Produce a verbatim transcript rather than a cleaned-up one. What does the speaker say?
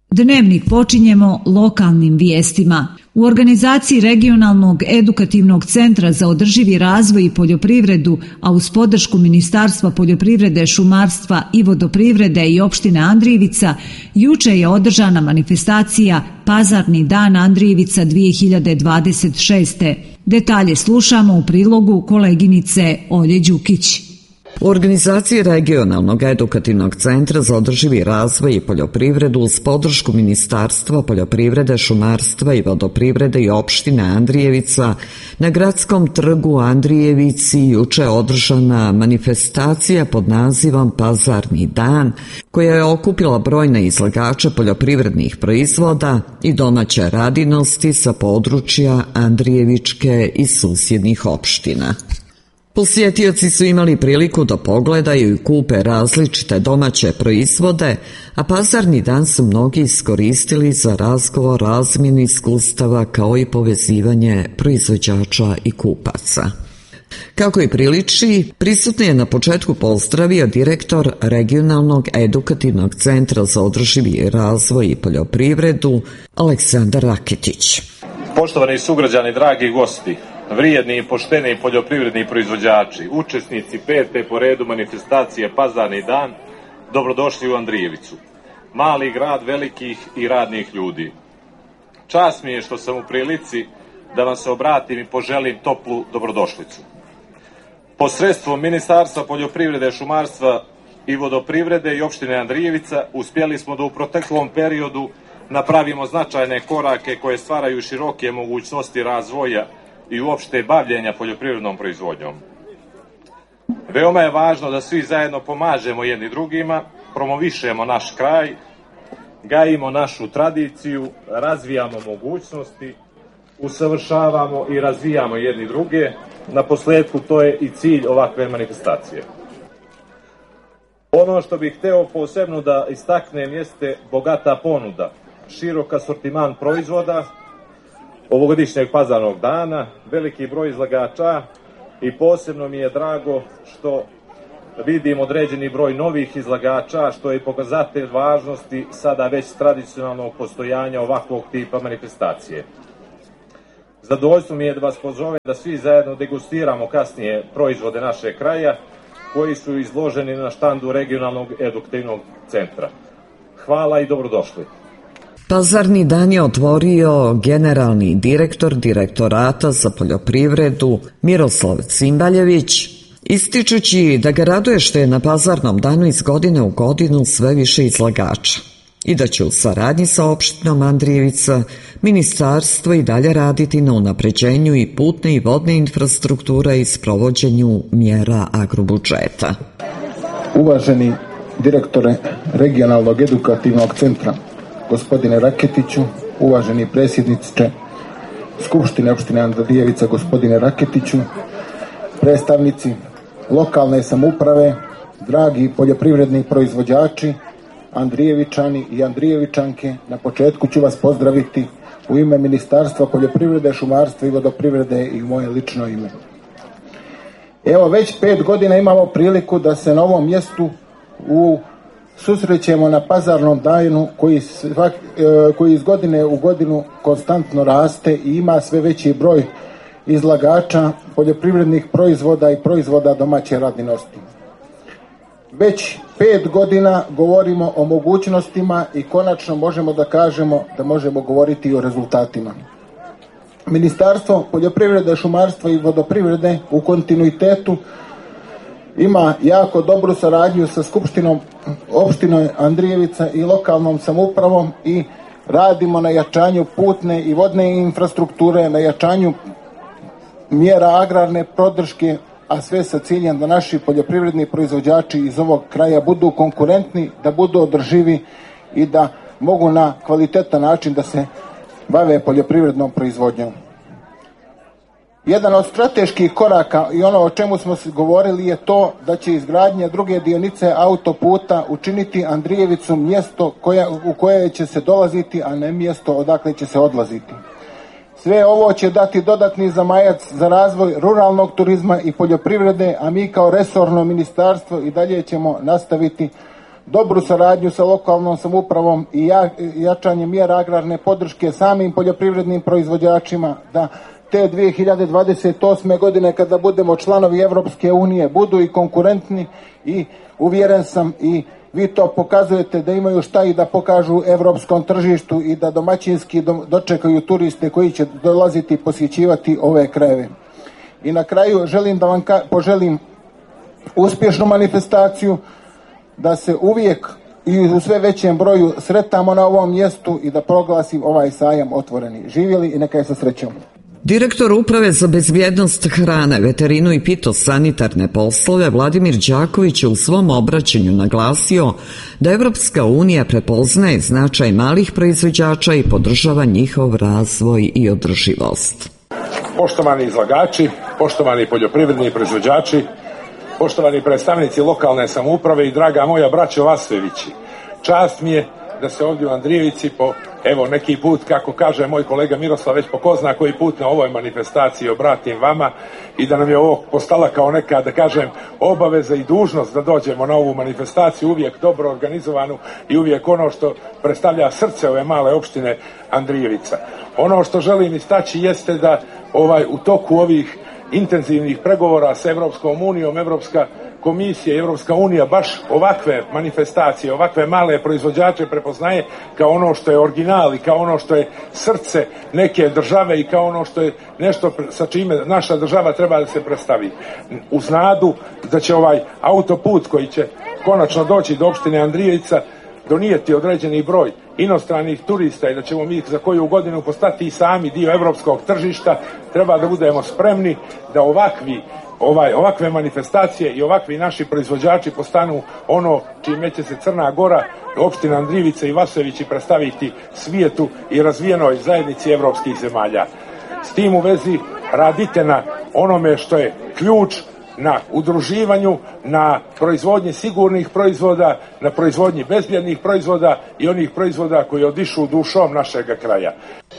Dnevnik počinjemo lokalnim vijestima. U organizaciji Regionalnog edukativnog centra za održivi razvoj i poljoprivredu, a uz podršku Ministarstva poljoprivrede, šumarstva i vodoprivrede i opštine Andrijevica, juče je održana manifestacija Pazarni dan Andrijevica dvije hiljade dvadeset šeste. Detalje slušamo u prilogu koleginice Olje Đukić. U organizaciji Regionalnog edukativnog centra za održivi razvoj i poljoprivredu uz podršku Ministarstva poljoprivrede, šumarstva i vodoprivrede i opštine Andrijevica na gradskom trgu Andrijevici juče je održana manifestacija pod nazivom Pazarni dan, koja je okupila brojne izlagače poljoprivrednih proizvoda i domaće radinosti sa područja Andrijevičke i susjednih opština. Posjetioci su imali priliku da pogledaju i kupe različite domaće proizvode, a pazarni dan su mnogi iskoristili za razgovor, razmjenu iskustava kao i povezivanje proizvođača i kupaca. Kako i priliči, prisutni je na početku pozdravio direktor Regionalnog edukativnog centra za održivi razvoj i poljoprivredu Aleksandar Raketić. Poštovani sugrađani, dragi gosti, vrijedni i pošteni poljoprivredni proizvođači, učesnici pete po redu manifestacije Pazarni dan, dobrodošli u Andrijevicu, mali grad velikih i radnih ljudi. Čast mi je što sam u prilici da vam se obratim i poželim toplu dobrodošlicu. Posredstvom Ministarstva poljoprivrede, šumarstva i vodoprivrede i opštine Andrijevica uspjeli smo da u proteklom periodu napravimo značajne korake koje stvaraju široke mogućnosti razvoja i uopšte bavljenja poljoprivrednom proizvodnjom. Veoma je važno da svi zajedno pomažemo jedni drugima, promovišemo naš kraj, gajimo našu tradiciju, razvijamo mogućnosti, usavršavamo i razvijamo jedni druge. Na posledku to je i cilj ovakve manifestacije. Ono što bih hteo posebno da istaknem jeste bogata ponuda, širok asortiman proizvoda ovogodišnjeg pazarnog dana, veliki broj izlagača i posebno mi je drago što vidim određeni broj novih izlagača, što je pokazatelj važnosti sada već tradicionalnog postojanja ovakvog tipa manifestacije. Zadovoljstvo mi je da vas pozovem da svi zajedno degustiramo kasnije proizvode našeg kraja koji su izloženi na štandu Regionalnog edukativnog centra. Hvala i dobrodošli. Pazarni dan je otvorio generalni direktor Direktorata za poljoprivredu Miroslav Cimbaljević, ističući da ga raduje što je na Pazarnom danu iz godine u godinu sve više izlagača i da će u saradnji sa opštinom Andrijevica ministarstvo i dalje raditi na unapređenju i putne i vodne infrastrukture i sprovođenju mjera agrobudžeta. Uvaženi direktore Regionalnog edukativnog centra, gospodine Raketiću, uvaženi predsjedniče Skupštine opštine Andrijevica, gospodine Raketiću, predstavnici lokalne samouprave, dragi poljoprivredni proizvođači, Andrijevičani i Andrijevičanke, na početku ću vas pozdraviti u ime Ministarstva poljoprivrede, šumarstva i vodoprivrede i u moje lično ime. Evo, već pet godina imamo priliku da se na ovom mjestu u susrećemo na pazarnom danu koji, svak, koji iz godine u godinu konstantno raste i ima sve veći broj izlagača poljoprivrednih proizvoda i proizvoda domaće radinosti. Već pet godina govorimo o mogućnostima i konačno možemo da kažemo da možemo govoriti i o rezultatima. Ministarstvo poljoprivrede, šumarstva i vodoprivrede u kontinuitetu ima jako dobru saradnju sa Skupštinom opštine Andrijevica i lokalnom samoupravom i radimo na jačanju putne i vodne infrastrukture, na jačanju mjera agrarne podrške, a sve sa ciljem da naši poljoprivredni proizvođači iz ovog kraja budu konkurentni, da budu održivi i da mogu na kvalitetan način da se bave poljoprivrednom proizvodnjom. Jedan od strateških koraka i ono o čemu smo govorili je to da će izgradnja druge dionice autoputa učiniti Andrijevicu mjesto koja, u koje će se dolaziti, a ne mjesto odakle će se odlaziti. Sve ovo će dati dodatni zamajac za razvoj ruralnog turizma i poljoprivrede, a mi kao resorno ministarstvo i dalje ćemo nastaviti dobru saradnju sa lokalnom samoupravom i jačanje mjera agrarne podrške samim poljoprivrednim proizvođačima, da te dvije hiljade dvadeset osme. godine kada budemo članovi Evropske unije budu i konkurentni i uvjeren sam i vi to pokazujete da imaju šta i da pokažu evropskom tržištu i da domaćinski dočekaju turiste koji će dolaziti i posjećivati ove krajeve. I na kraju želim da vam poželim uspješnu manifestaciju, da se uvijek i u sve većem broju sretamo na ovom mjestu i da proglasim ovaj sajam otvoreni. Živjeli i neka je sa srećom. Direktor Uprave za bezbjednost hrane, veterinu i pitosanitarne poslove Vladimir Đaković je u svom obraćanju naglasio da Evropska unija prepoznaje značaj malih proizvođača i podržava njihov razvoj i održivost. Poštovani izlagači, poštovani poljoprivredni proizvođači, poštovani predstavnici lokalne samouprave i draga moja braćo Vasojevići, čast mi je da se ovdje u Andrijevici po, evo neki put, kako kaže moj kolega Miroslav, već po ko zna koji put na ovoj manifestaciji obratim vama i da nam je ovo postala kao neka, da kažem, obaveza i dužnost da dođemo na ovu manifestaciju, uvijek dobro organizovanu i uvijek ono što predstavlja srce ove male opštine Andrijevica. Ono što želim istaći jeste da ovaj u toku ovih intenzivnih pregovora s Evropskom unijom, Evropska komisija i Evropska unija baš ovakve manifestacije, ovakve male proizvođače prepoznaje kao ono što je original i kao ono što je srce neke države i kao ono što je nešto sa čime naša država treba da se predstavi. Uz nadu da će ovaj autoput koji će konačno doći do opštine Andrijevica donijeti određeni broj inostranih turista i da ćemo mi za koju godinu postati i sami dio evropskog tržišta, treba da budemo spremni da ovakvi Ovaj, ovakve manifestacije i ovakvi naši proizvođači postanu ono čime će se Crna Gora, opština Andrijevica i Vasojevići predstaviti svijetu i razvijenoj zajednici evropskih zemalja. S tim u vezi radite na onome što je ključ, na udruživanju, na proizvodnji sigurnih proizvoda, na proizvodnji bezbjednih proizvoda i onih proizvoda koji odišu dušom našeg kraja.